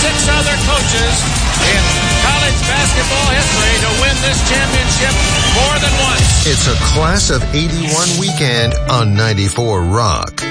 6 other coaches in college basketball history to win this championship more than once. It's a Class of 81 weekend on 94 Rock.